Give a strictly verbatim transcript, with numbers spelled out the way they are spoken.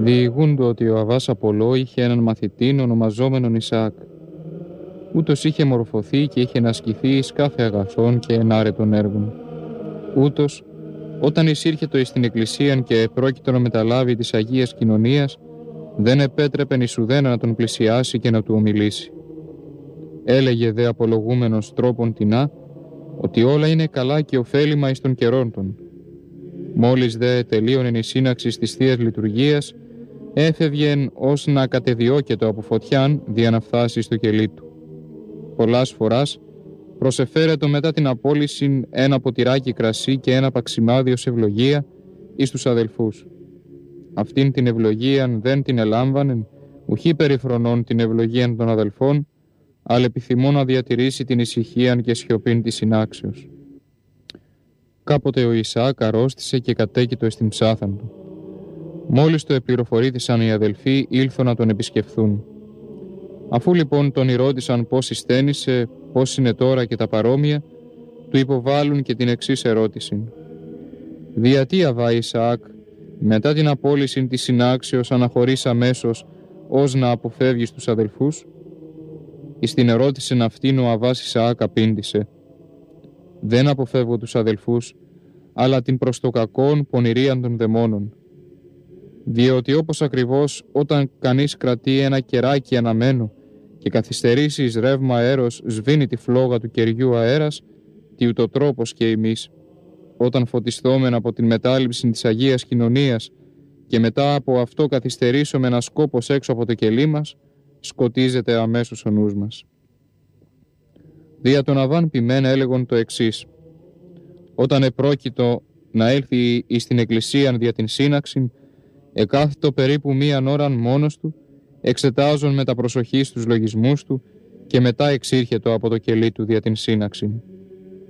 Διηγούντο ότι ο Αββάς Απολό είχε έναν μαθητήν ονομαζόμενον Ισαάκ. Ούτως είχε μορφωθεί και είχε ασκηθεί εις κάθε αγαθόν και ενάρετων έργων. Ούτως, όταν εισήρχετο εις την εκκλησίαν και πρόκειτο να μεταλάβει της Αγίας Κοινωνίας, δεν επέτρεπεν εις ουδένα να τον πλησιάσει και να του ομιλήσει. Έλεγε δε απολογούμενος τρόπον τινά, ότι όλα είναι καλά και ωφέλιμα εις των καιρών των. Μόλις δε τελείωνεν η σύναξη της Θείας Λειτουργίας, έφευγεν ως να κατεδιώκετο από φωτιάν δια να φτάσει στο κελί του. Πολλάς φοράς προσεφέρετο μετά την απόλυση ένα ποτηράκι κρασί και ένα παξιμάδι ως ευλογία εις τους αδελφούς. Αυτήν την ευλογίαν δεν την ελάμβανεν, ουχή περιφρονών την ευλογίαν των αδελφών, αλλά επιθυμώ να διατηρήσει την ησυχίαν και σιωπήν της συνάξεως. Κάποτε ο Ισαάκ αρρώστησε και κατέκειτο εις την ψάθαν του. Μόλις το επληροφορήθησαν οι αδελφοί, ήλθον να τον επισκεφθούν. Αφού λοιπόν τον ρώτησαν πώς εισθένησε, πώς είναι τώρα και τα παρόμοια, του υποβάλλουν και την εξής ερώτηση. «Διατί, Αββά Ισαάκ, μετά την απόλυση της συνάξεως αναχωρείς αμέσως ως να αποφεύγεις τους αδελφούς?» Εις την ερώτηση αυτήν ο Αββάς Ισαάκ απήντησε «Δεν αποφεύγω τους αδελφούς, αλλά την προς το κακόν πονηρίαν των δαιμόνων. Διότι όπως ακριβώς όταν κανείς κρατεί ένα κεράκι αναμένο και καθυστερήσει εις ρεύμα αέρος σβήνει τη φλόγα του κεριού αέρας, τι ούτω τρόπος και εμείς, όταν φωτιστόμεν από την μετάληψη της Αγίας Κοινωνίας και μετά από αυτό καθυστερήσουμε ένα σκόπος έξω από το κελί μας, σκοτίζεται αμέσως ο νους μας». Δια τον Αββάν Ποιμένα έλεγον το εξής. Όταν επρόκειτο να έλθει εις την εκκλησίαν δια την σύναξη, εκάθετο περίπου μίαν ώραν μόνος του, εξετάζον με τα προσοχή στους λογισμούς του και μετά εξήρχετο από το κελί του δια την σύναξη.